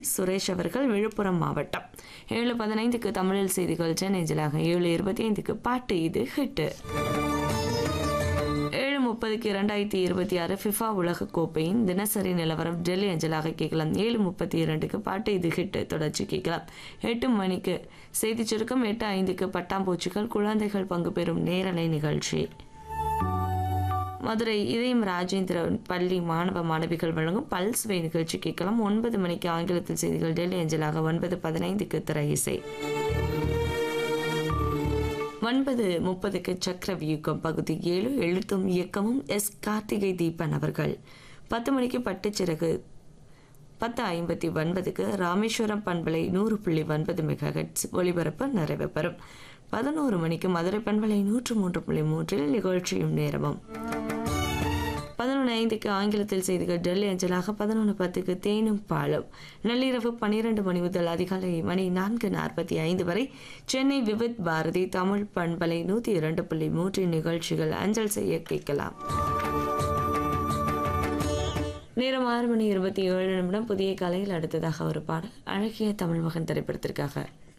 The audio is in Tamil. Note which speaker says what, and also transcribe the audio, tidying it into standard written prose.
Speaker 1: சுரேஷ் அவர்கள் விழுப்புரம் மாவட்டம். 7:15க்கு தமிழில் செய்திகள் சென்னைஜலாக. 7:25க்கு பாட்டு இது ஹிட்டு. 7:30க்கு 2026 ஃபிஃபா உலகக் கோப்பையின் தினசரி நிலவரம் டெல்லி அஞ்சலாக கேட்கலாம். 7:32க்கு பாட்டு இது ஹிட்டு தொடர்ச்சி கேட்கலாம். 8 மணிக்கு செய்தி சுருக்கம். 8:05க்கு பட்டாம்பூச்சிகள் குழந்தைகள் பங்கு பெறும் நேரலை நிகழ்ச்சி. மதுரை இதயம் ராஜேந்திரன் பள்ளி மாணவ மாணவிகள் வழங்கும் பல்ஸ்வே நிகழ்ச்சி கேட்கலாம். 9 மணிக்கு ஆங்கிலத்தில் செய்திகள் டெல்லி அஞ்சலாக. 9:15க்கு திரை இசை. 9:30க்கு சக்கரவியூகம் பகுதி 7 எழுத்தும் இயக்கமும் எஸ். கார்த்திகை தீபன் அவர்கள். 10 மணிக்கு பட்டுச்சிறகு. 10:59க்கு ராமேஸ்வரம் பண்பலை 100.9 மெகாஹெர்ட்ஸ் ஒலிபரப்பு நிறைவு பெறும். 11 மணிக்கு மதுரை பண்பலை 103.3 நிகழ்ச்சியும் நேரமும். 11:05க்கு ஆங்கிலத்தில் செய்திகள் டெல்லி அஞ்சலாக. 11:10க்கு தேனும் பாலும். நள்ளிரவு 12 மணி முதல் அதிகாலை மணி 4:45 வரை சென்னை விவித் பாரதி தமிழ் பண்பலை 102.3 நிகழ்ச்சிகள் அஞ்சல் செய்ய கேட்கலாம். நேரம் 6:27 புதிய கலையில் அடுத்ததாக ஒரு பாடல். அழகிய தமிழ் மகன் திரைப்படத்திற்காக